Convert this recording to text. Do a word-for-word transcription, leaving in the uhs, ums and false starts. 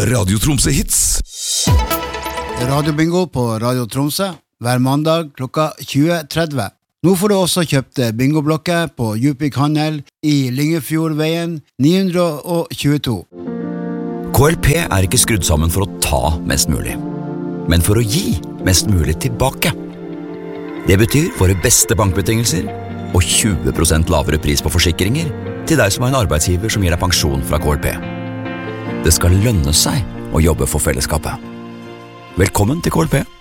Radio Tromsø Hits. Radio Bingo på Radio Tromsø hver mandag klokka tjue tretti. Nå får du også kjøpt bingoblokker på Djupvik Handel i Lyngefjordveien ni tjueto. K L P er ikke skrudd sammen for å ta mest mulig, men for å gi mest mulig tilbake. Det betyr våre beste bankbetingelser og tjue prosent lavere pris på forsikringer til deg som har en arbeidsgiver som gir deg pensjon fra K L P. Det skal lønne seg å jobbe for fellesskapet. Velkommen til K L P.